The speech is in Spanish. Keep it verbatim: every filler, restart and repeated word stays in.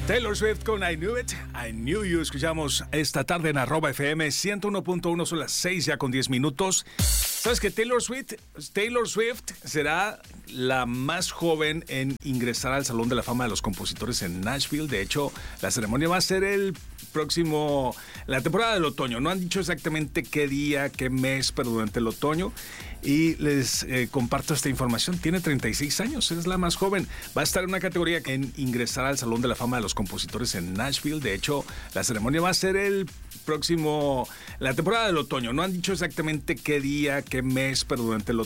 Taylor Swift con I Knew It, I Knew You. Escuchamos esta tarde en arroba F M ciento uno punto uno, son las seis ya con diez minutos. ¿Sabes que Taylor Swift, Taylor Swift será la más joven en ingresar al Salón de la Fama de los Compositores en Nashville? De hecho, la ceremonia va a ser el próximo, la temporada del otoño. No han dicho exactamente qué día, qué mes, pero durante el otoño. Y les eh, comparto esta información. Tiene treinta y seis años, es la más joven. Va a estar en una categoría en ingresar al Salón de la Fama de los Compositores en Nashville. De hecho, la ceremonia va a ser el próximo, la temporada del otoño. No han dicho exactamente qué día, qué mes, pero durante el